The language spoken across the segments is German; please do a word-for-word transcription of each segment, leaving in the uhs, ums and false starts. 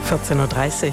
vierzehn Uhr dreißig.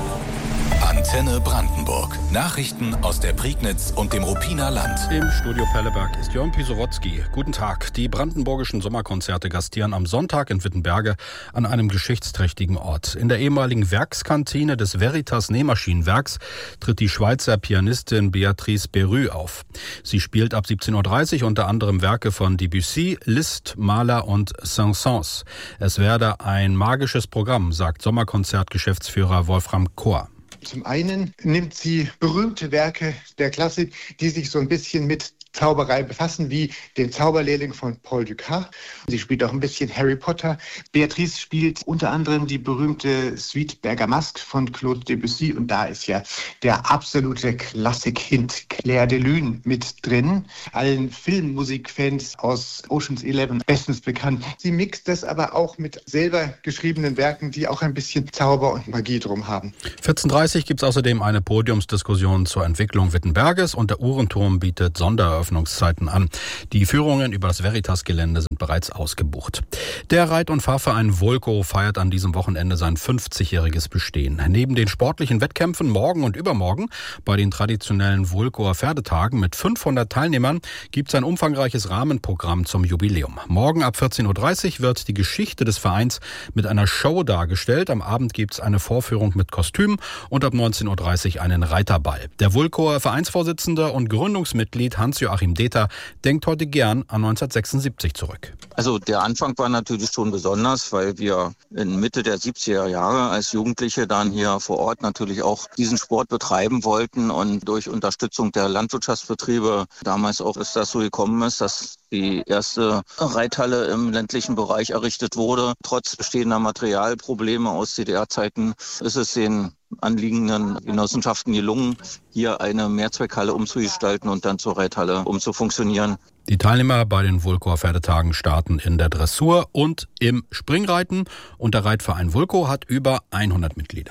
Antenne Brandenburg. Nachrichten aus der Prignitz und dem Ruppiner Land. Im Studio Pelleberg ist Jörn Pisowotzki. Guten Tag. Die brandenburgischen Sommerkonzerte gastieren am Sonntag in Wittenberge an einem geschichtsträchtigen Ort. In der ehemaligen Werkskantine des Veritas Nähmaschinenwerks tritt die Schweizer Pianistin Béatrice Berru auf. Sie spielt ab siebzehn Uhr dreißig unter anderem Werke von Debussy, Liszt, Mahler und Saint-Saëns. Es werde ein magisches Programm, sagt Sommerkonzertgeschäftsführer Wolfram Kohr. Zum einen nimmt sie berühmte Werke der Klassik, die sich so ein bisschen mit Zauberei befassen, wie den Zauberlehrling von Paul Dukas. Sie spielt auch ein bisschen Harry Potter. Béatrice spielt unter anderem die berühmte Suite Bergamasque von Claude Debussy. Und da ist ja der absolute Klassik-Hint Clair de Lune mit drin. Allen Filmmusikfans aus Ocean's Eleven bestens bekannt. Sie mixt das aber auch mit selber geschriebenen Werken, die auch ein bisschen Zauber und Magie drum haben. vierzehn Uhr dreißig gibt es außerdem eine Podiumsdiskussion zur Entwicklung Wittenberges und der Uhrenturm bietet Sondereröffnungszeiten an. Die Führungen über das Veritas-Gelände sind bereits ausgebucht. Der Reit- und Fahrverein Vulko feiert an diesem Wochenende sein fünfzigjähriges Bestehen. Neben den sportlichen Wettkämpfen morgen und übermorgen bei den traditionellen Vulkoer Pferdetagen mit fünfhundert Teilnehmern gibt es ein umfangreiches Rahmenprogramm zum Jubiläum. Morgen ab vierzehn Uhr dreißig wird die Geschichte des Vereins mit einer Show dargestellt. Am Abend gibt es eine Vorführung mit Kostüm und ab neunzehn Uhr dreißig einen Reiterball. Der Vulkoer Vereinsvorsitzende und Gründungsmitglied Hans-Joachim Deter denkt heute gern an neunzehnhundertsechsundsiebzig zurück. Also der Anfang war natürlich schon besonders, weil wir in Mitte der siebziger Jahre als Jugendliche dann hier vor Ort natürlich auch diesen Sport betreiben wollten und durch Unterstützung der Landwirtschaftsbetriebe damals auch ist das so gekommen ist, dass die erste Reithalle im ländlichen Bereich errichtet wurde. Trotz bestehender Materialprobleme aus C D R-Zeiten ist es den anliegenden Genossenschaften gelungen, hier eine Mehrzweckhalle umzugestalten und dann zur Reithalle umzufunktionieren. Die Teilnehmer bei den Vulkoer Pferdetagen starten in der Dressur und im Springreiten und der Reitverein Vulko hat über hundert Mitglieder.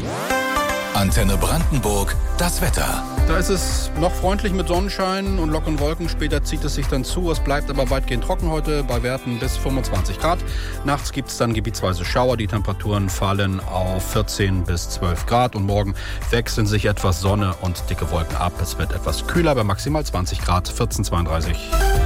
Antenne Brandenburg, das Wetter. Da ist es noch freundlich mit Sonnenschein und Locken und Wolken. Später zieht es sich dann zu. Es bleibt aber weitgehend trocken heute bei Werten bis fünfundzwanzig Grad. Nachts gibt es dann gebietsweise Schauer. Die Temperaturen fallen auf vierzehn bis zwölf Grad. Und morgen wechseln sich etwas Sonne und dicke Wolken ab. Es wird etwas kühler bei maximal zwanzig Grad, vierzehn Uhr zweiunddreißig.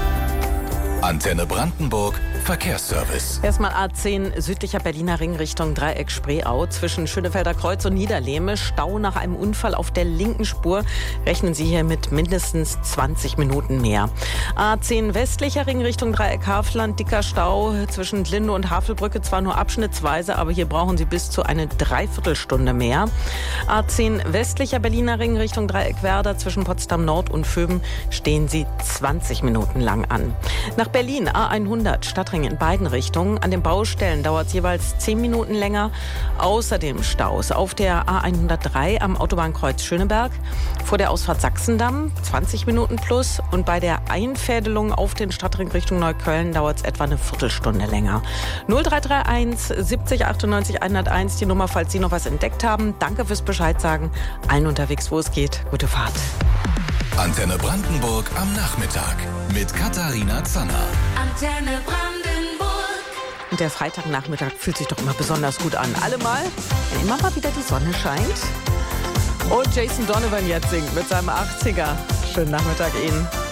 Antenne Brandenburg, Verkehrsservice. Erstmal A zehn südlicher Berliner Ring Richtung Dreieck Spreeau. Zwischen Schönefelder Kreuz und Niederlehme. Stau nach einem Unfall auf der linken Spur. Rechnen Sie hier mit mindestens zwanzig Minuten mehr. A zehn westlicher Ring Richtung Dreieck Hafland. Dicker Stau zwischen Linde und Havelbrücke. Zwar nur abschnittsweise, aber hier brauchen Sie bis zu eine Dreiviertelstunde mehr. A zehn westlicher Berliner Ring Richtung Dreieck Werder. Zwischen Potsdam Nord und Vöben stehen Sie zwanzig Minuten lang an. Nach Berlin A hundert Stadtring in beiden Richtungen. An den Baustellen dauert es jeweils zehn Minuten länger. Außerdem Staus auf der A hundertdrei am Autobahnkreuz Schöneberg. Vor der Ausfahrt Sachsendamm zwanzig Minuten plus. Und bei der Einfädelung auf den Stadtring Richtung Neukölln dauert es etwa eine Viertelstunde länger. null drei drei eins siebzig achtundneunzig hunderteins die Nummer, falls Sie noch was entdeckt haben. Danke fürs Bescheid sagen. Allen unterwegs, wo es geht. Gute Fahrt. Antenne Brandenburg am Nachmittag mit Katharina Zanner. Antenne Brandenburg. Und der Freitagnachmittag fühlt sich doch immer besonders gut an. Allemal, wenn immer mal wieder die Sonne scheint. Und Jason Donovan jetzt singt mit seinem achtziger. Schönen Nachmittag Ihnen.